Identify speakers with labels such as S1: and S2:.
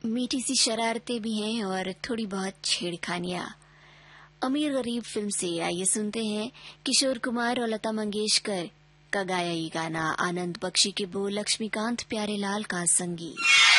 S1: मीठी सी शरारतें भी हैं और थोड़ी बहुत छेड़खानियां। अमीर गरीब फिल्म से आइए सुनते हैं किशोर कुमार और लता मंगेशकर का गाया ये गाना, आनंद बख्शी के बोल, लक्ष्मीकांत प्यारेलाल का संगीत।